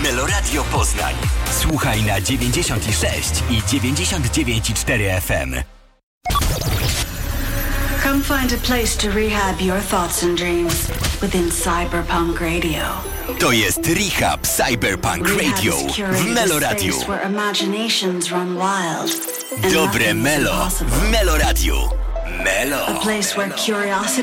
Meloradio Poznań. Słuchaj na 96 i 99,4 FM. Come find a place to rehab your thoughts and dreams within Cyberpunk Radio. To jest Rehab Cyberpunk Radio w Meloradiu. Dobre Melo w Meloradiu. Melo. A place where curiosity